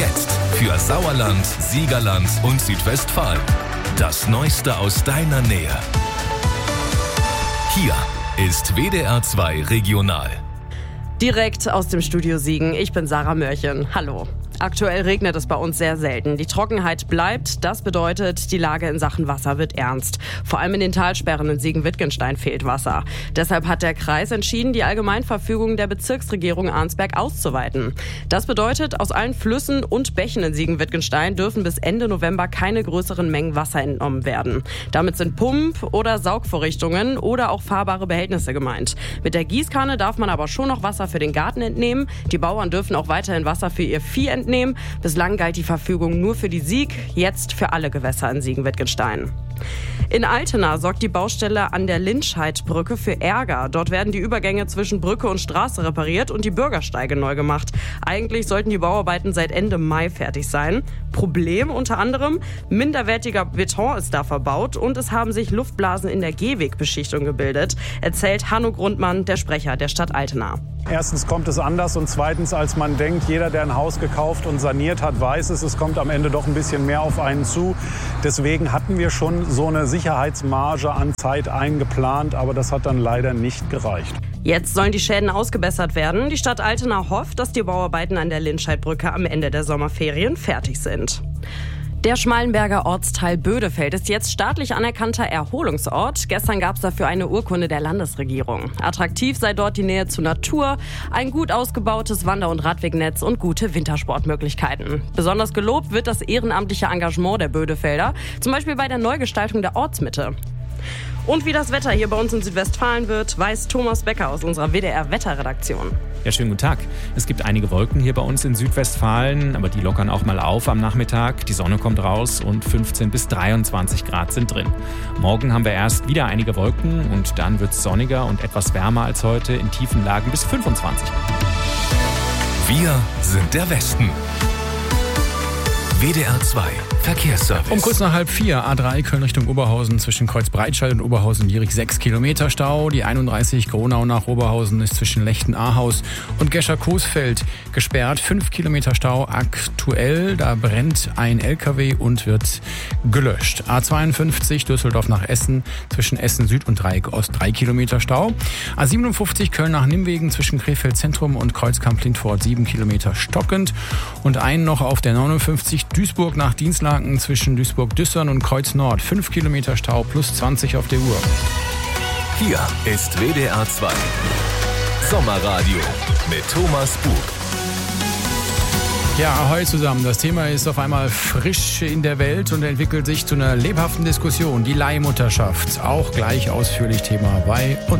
Jetzt für Sauerland, Siegerland und Südwestfalen. Das Neueste aus deiner Nähe. Hier ist WDR 2 Regional. Direkt aus dem Studio Siegen. Ich bin Sarah Mörchen. Hallo. Aktuell regnet es bei uns sehr selten. Die Trockenheit bleibt. Das bedeutet, die Lage in Sachen Wasser wird ernst. Vor allem in den Talsperren in Siegen-Wittgenstein fehlt Wasser. Deshalb hat der Kreis entschieden, die Allgemeinverfügung der Bezirksregierung Arnsberg auszuweiten. Das bedeutet, aus allen Flüssen und Bächen in Siegen-Wittgenstein dürfen bis Ende November keine größeren Mengen Wasser entnommen werden. Damit sind Pump- oder Saugvorrichtungen oder auch fahrbare Behältnisse gemeint. Mit der Gießkanne darf man aber schon noch Wasser für den Garten entnehmen. Die Bauern dürfen auch weiterhin Wasser für ihr Vieh entnehmen. Bislang galt die Verfügung nur für die Sieg, jetzt für alle Gewässer in Siegen-Wittgenstein. In Altena sorgt die Baustelle an der Lindscheidbrücke für Ärger. Dort werden die Übergänge zwischen Brücke und Straße repariert und die Bürgersteige neu gemacht. Eigentlich sollten die Bauarbeiten seit Ende Mai fertig sein. Problem unter anderem, minderwertiger Beton ist da verbaut und es haben sich Luftblasen in der Gehwegbeschichtung gebildet, erzählt Hanno Grundmann, der Sprecher der Stadt Altena. Erstens kommt es anders und zweitens, als man denkt. Jeder, der ein Haus gekauft und saniert hat, weiß es. Es kommt am Ende doch ein bisschen mehr auf einen zu. Deswegen hatten wir schon so eine Sicherheitsmarge an Zeit eingeplant, aber das hat dann leider nicht gereicht. Jetzt sollen die Schäden ausgebessert werden. Die Stadt Altena hofft, dass die Bauarbeiten an der Lindscheidbrücke am Ende der Sommerferien fertig sind. Der Schmallenberger Ortsteil Bödefeld ist jetzt staatlich anerkannter Erholungsort. Gestern gab es dafür eine Urkunde der Landesregierung. Attraktiv sei dort die Nähe zur Natur, ein gut ausgebautes Wander- und Radwegnetz und gute Wintersportmöglichkeiten. Besonders gelobt wird das ehrenamtliche Engagement der Bödefelder, zum Beispiel bei der Neugestaltung der Ortsmitte. Und wie das Wetter hier bei uns in Südwestfalen wird, weiß Thomas Becker aus unserer WDR-Wetterredaktion. Ja, schönen guten Tag. Es gibt einige Wolken hier bei uns in Südwestfalen, aber die lockern auch mal auf am Nachmittag. Die Sonne kommt raus und 15 bis 23 Grad sind drin. Morgen haben wir erst wieder einige Wolken und dann wird es sonniger und etwas wärmer als heute, in tiefen Lagen bis 25. Wir sind der Westen. WDR 2 Verkehrsservice. Um kurz nach 3:30 A3 Köln Richtung Oberhausen zwischen Kreuzbreitscheid und Oberhausen-Lierig 6 Kilometer Stau. Die 31 Gronau nach Oberhausen ist zwischen Lechten-Ahaus und Gescher-Coesfeld gesperrt. 5 Kilometer Stau aktuell. Da brennt ein LKW und wird gelöscht. A52 Düsseldorf nach Essen zwischen Essen Süd und Dreieck Ost 3 Kilometer Stau. A57 Köln nach Nimwegen zwischen Krefeld Zentrum und Kreuzkamp-Lindfort 7 Kilometer stockend. Und einen noch auf der 59 Duisburg nach Dienstlaken zwischen Duisburg-Düssern und Kreuz Nord. 5 Kilometer Stau plus 20 auf der Uhr. Hier ist WDR 2 Sommerradio mit Thomas Bug. Ja, ahoi zusammen. Das Thema ist auf einmal frisch in der Welt und entwickelt sich zu einer lebhaften Diskussion. Die Leihmutterschaft. Auch gleich ausführlich Thema bei uns.